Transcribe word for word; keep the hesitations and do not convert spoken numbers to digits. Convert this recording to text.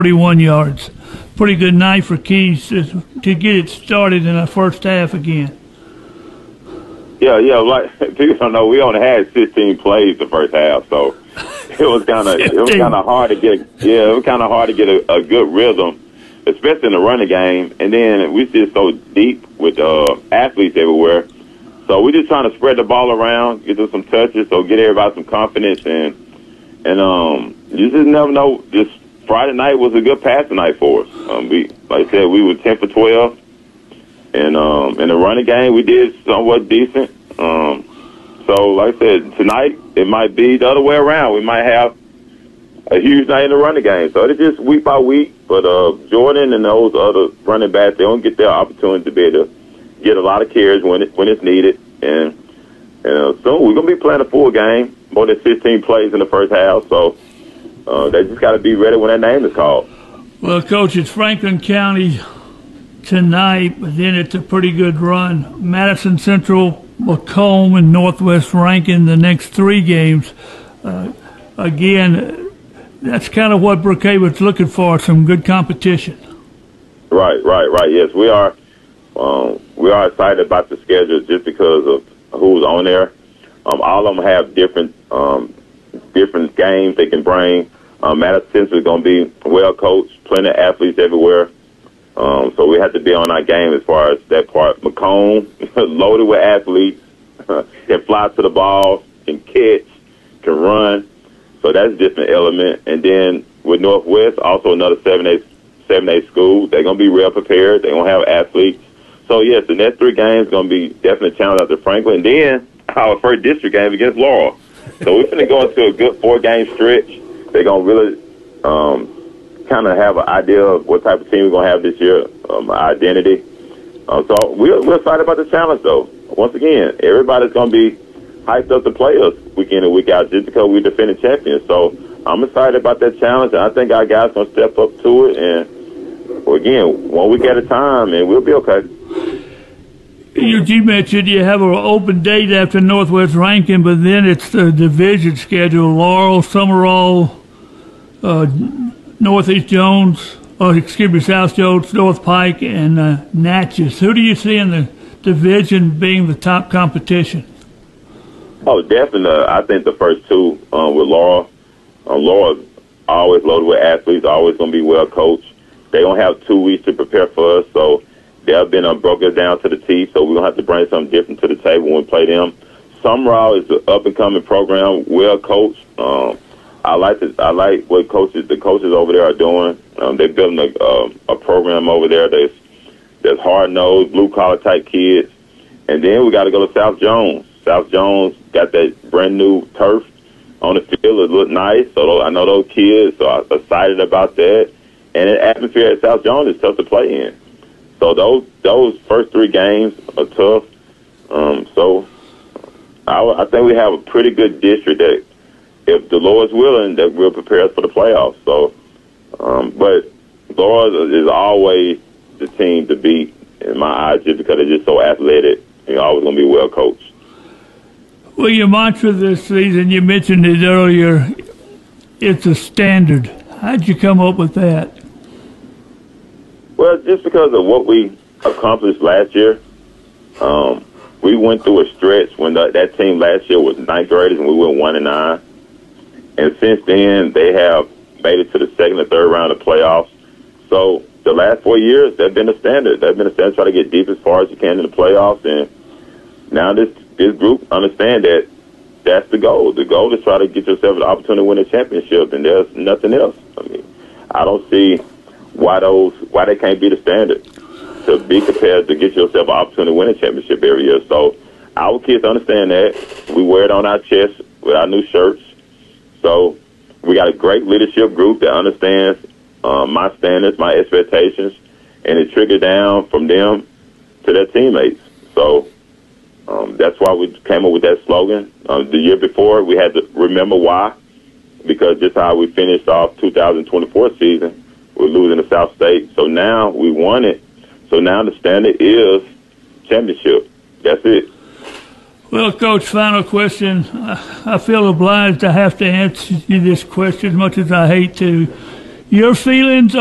forty-one yards. Pretty good night for Keys to, to get it started in the first half again. Yeah, yeah. Like people don't know, we only had sixteen plays the first half, so it was kind of it was kind of hard to get. Yeah, it was kind of hard to get a, a good rhythm, especially in the running game. And then we just so deep with uh, athletes everywhere, so we're just trying to spread the ball around, get them some touches, so get everybody some confidence, and and um, you just never know. Just Friday night was a good passing night for us. Um, we, like I said, we were ten for twelve. And um, in the running game, we did somewhat decent. Um, so, like I said, tonight it might be the other way around. We might have a huge night in the running game. So it's just week by week. But uh, Jordan and those other running backs, they don't get their opportunity to be able to get a lot of carries when it, when it's needed. And, and uh, soon we're going to be playing a full game, more than fifteen plays in the first half. So uh, they just got to be ready when that name is called. Well, Coach, it's Franklin County tonight, but then it's a pretty good run. Madison Central, Macomb, and Northwest Rankin the next three games. Uh, again, that's kind of what Brookhaven's looking for, some good competition. Right, right, right. Yes, we are. Um, we are excited about the schedule just because of who's on there. Um, all of them have different um, different games they can bring. Um, Madison Central is going to be well coached, plenty of athletes everywhere. Um, so we have to be on our game as far as that part. Macomb, loaded with athletes, can fly to the ball, can catch, can run. So that's a different element. And then with Northwest, also another seven A school. They're going to be real prepared. They're going to have athletes. So, yes, the next three games are going to be definitely a challenge after Franklin. And then our first district game against Laurel. So we're going to go into a good four-game stretch. They're going to really um, – kind of have an idea of what type of team we're going to have this year, um, identity. Uh, so we're, we're excited about the challenge, though. Once again, everybody's going to be hyped up to play us week in and week out just because we're defending champions. So I'm excited about that challenge, and I think our guys are going to step up to it. And, well, again, one week at a time, and we'll be okay. You, you mentioned you have an open date after Northwest Rankin, but then it's the division schedule. Laurel, Summerall, uh, Northeast Jones, or excuse me, South Jones, North Pike, and uh, Natchez. Who do you see in the division being the top competition? Oh, definitely. Uh, I think the first two uh, with Laurel. Uh, Laurel's always loaded with athletes, always going to be well coached. They don't have two weeks to prepare for us, so they've been uh, broke us down to the teeth, so we're going to have to bring something different to the table when we play them. Summerall is an up-and-coming program, well coached. Um, I like this, I like what coaches the coaches over there are doing. Um, they're building a, uh, a program over there that's that's hard nosed, blue collar type kids. And then we got to go to South Jones. South Jones got that brand new turf on the field. It looked nice, so I know those kids. So I'm excited about that. And the atmosphere at South Jones is tough to play in. So those those first three games are tough. Um, so I, I think we have a pretty good district that, if the Lord's willing, that we'll prepare us for the playoffs. So, um, but Lord is always the team to beat in my eyes, just because they're just so athletic and always going to be well coached. Well, your mantra this season, you mentioned it earlier, it's a standard. How'd you come up with that? Well, just because of what we accomplished last year. Um, we went through a stretch when the, that team last year was ninth graders and we went one and nine. And since then, they have made it to the second or third round of playoffs. So the last four years, they've been a standard. They've been a standard, try to get deep as far as you can in the playoffs. And now this this group understand that that's the goal. The goal is try to get yourself an opportunity to win a championship, and there's nothing else. I mean, I don't see why those why they can't be the standard to be prepared to get yourself an opportunity to win a championship every year. So our kids understand that. We wear it on our chest with our new shirts. So we got a great leadership group that understands um, my standards, my expectations, and it trickled down from them to their teammates. So um, that's why we came up with that slogan. Um, the year before, we had to remember why, because just how we finished off two thousand twenty-four season, we're losing to South State. So now we won it. So now the standard is championship. That's it. Well, Coach, final question. I feel obliged to have to answer you this question as much as I hate to. Your feelings